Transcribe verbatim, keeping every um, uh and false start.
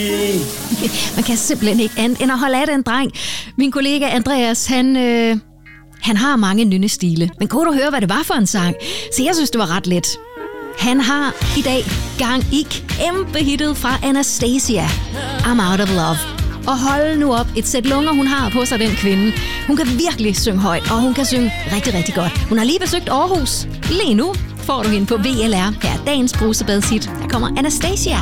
Man kan simpelthen ikke andet end at holde af den dreng. Min kollega Andreas, han, øh, han har mange nynnestile. Men kunne du høre, hvad det var for en sang? Så jeg synes, det var ret let. Han har i dag gang i kæmpe hittet fra Anastasia, I'm Out of Love. Og hold nu op, et sæt lunger, hun har på sig, den kvinde. Hun kan virkelig synge højt, og hun kan synge rigtig, rigtig godt. Hun har lige besøgt Aarhus. Lige nu får du hende på V L R. Her er dagens brusebadshit. Her kommer Anastasia.